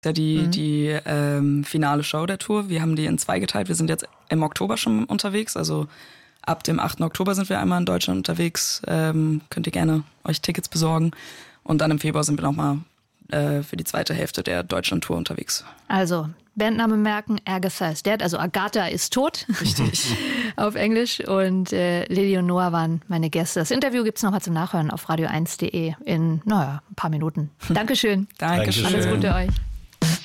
Ja, die finale Show der Tour. Wir haben die in 2 geteilt. Wir sind jetzt im Oktober schon unterwegs. Also ab dem 8. Oktober sind wir einmal in Deutschland unterwegs. Könnt ihr gerne euch Tickets besorgen. Und dann im Februar sind wir nochmal für die zweite Hälfte der Deutschland-Tour unterwegs. Also Bandname merken, Agatha is dead. Also Agatha ist tot. Richtig. Auf Englisch. Und Lilly und Noah waren meine Gäste. Das Interview gibt es nochmal zum Nachhören auf radio1.de in, ein paar Minuten. Dankeschön. Dankeschön. Alles Gute euch.